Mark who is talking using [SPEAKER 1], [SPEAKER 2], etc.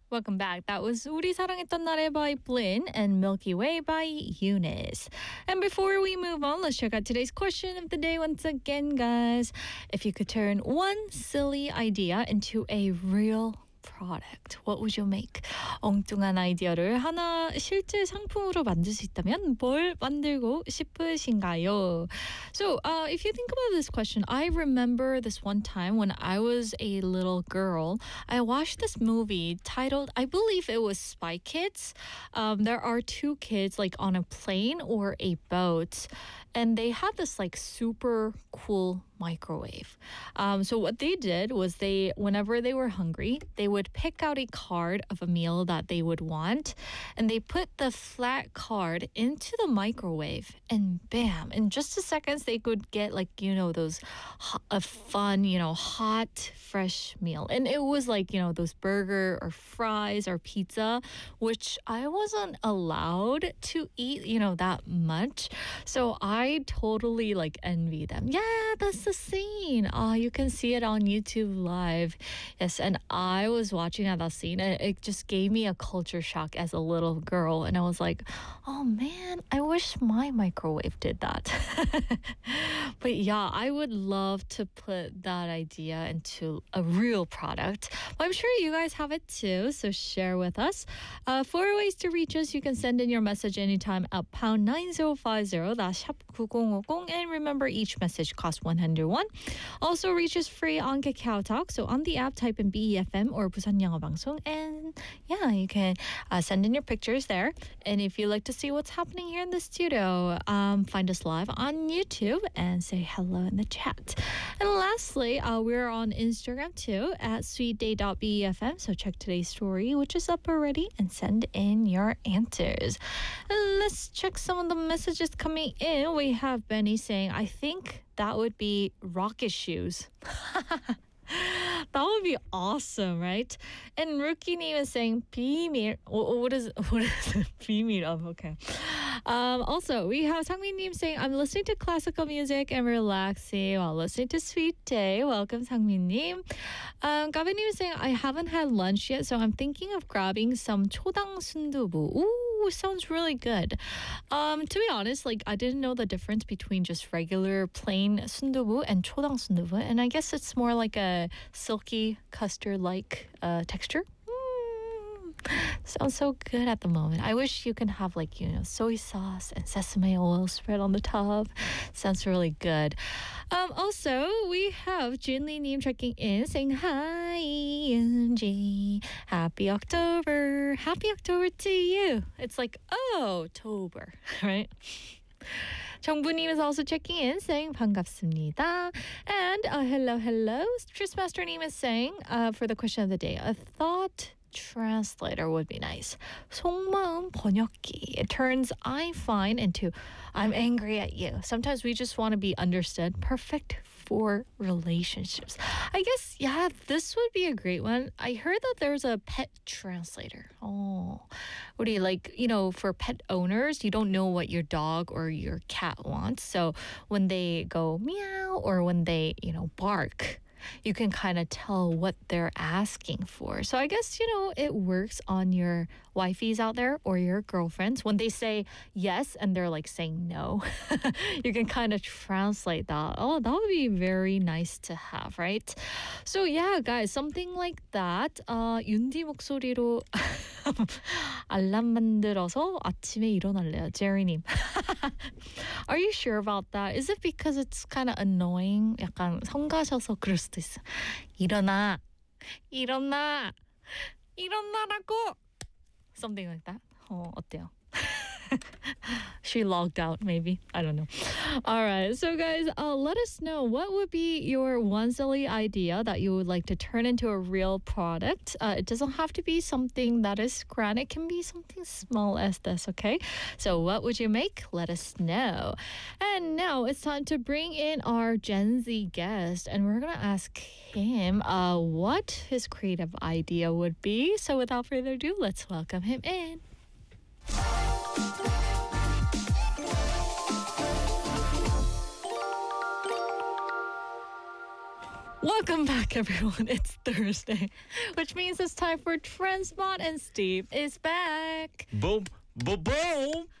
[SPEAKER 1] Welcome back. That was 우리 사랑했던 날에 by Blin and Milky Way by Eunice. And before we move on, let's check out today's question of the day once again, guys. If you could turn one silly idea into a real product, what would you make? 엉뚱한 아이디어를 하나 실제 상품으로 만들 수 있다면 뭘 만들고 싶으신가요? So, if you think about this question, I remember this one time when I was a little girl, I watched this movie titled, I believe it was Spy Kids. There are two kids like on a plane or a boat, and they had this like super cool microwave. So what they did was whenever they were hungry, they would pick out a card of a meal that they would want, and they put the flat card into the microwave, and bam, in just a seconds they could get those a fun, hot, fresh meal. And it was like, those burger or fries or pizza, which I wasn't allowed to eat, that much. So I totally envy them. Yeah, that's the scene. You can see it on YouTube Live. Yes, and I was watching that scene, and it just gave me a culture shock as a little girl. And I was like, oh man, I wish my microwave did that. But yeah, I would love to put that idea into a real product. But I'm sure you guys have it too, so share with us. 4 ways to reach us. You can send in your message anytime at pound 9050. That's 샵 9050. And remember, each message costs 101. Also, reach us free on Kakao Talk. So on the app, type in BEFM or Busan 영어 방송. And yeah, you can send in your pictures there. And if you'd like to see what's happening here in the studio, find us live on YouTube and say hello in the chat. And lastly, we're on Instagram too at sweetday.befm. So check today's story, which is up already, and send in your answers. And let's check some of the messages coming in. We have Benny saying, I think that would be rocket shoes. That would be awesome, right? And Rookie-님 is saying 비밀. What is 비밀? Oh, okay. Also, we have Sangmin-님 saying, I'm listening to classical music and relaxing while listening to Sweet Day. Welcome, Sangmin-님. Gavin-님 is saying, I haven't had lunch yet, so I'm thinking of grabbing some 초당 순두부. Ooh, sounds really good. To be honest, I didn't know the difference between just regular plain 순두부 and 초당 순두부, and I guess it's more like a silky custard-like texture. Sounds so good at the moment. I wish you can have soy sauce and sesame oil spread on the top. Sounds really good. Also, we have Jinli-님 checking in saying, hi, Eunji. Happy October. Happy October to you. It's like, oh, Tober, right? 정부님 is also checking in saying 반갑습니다. And hello. Tristmaster-님 is saying for the question of the day, a thought translator would be nice. 속마음 번역기. It turns I'm fine into I'm angry at you. Sometimes we just want to be understood. Perfect for relationships. I guess, yeah, this would be a great one. I heard that there's a pet translator. Oh, what do you for pet owners, you don't know what your dog or your cat wants. So when they go meow or when they, bark, you can kind of tell what they're asking for. So I guess, it works on your wifeys out there or your girlfriends. When they say yes and they're saying no, you can kind of translate that. Oh, that would be very nice to have, right? So yeah, guys, something like that. 윤디 목소리로 알람 만들어서 아침에 일어날래요. 제리님. Are you sure about that? Is it because it's kind of annoying? 약간 성가셔서 그럴 수도 있어. 일어나라고. Something like that. 어때요? She logged out, maybe. I don't know. All right. So, guys, let us know what would be your one silly idea that you would like to turn into a real product. It doesn't have to be something that is grand. It can be something small as this, okay? So, what would you make? Let us know. And now it's time to bring in our Gen Z guest, and we're going to ask him what his creative idea would be. So, without further ado, let's welcome him in. Welcome back, everyone. It's Thursday, which means it's time for Trendspot, and Steve is back.
[SPEAKER 2] Boom, boom, boom.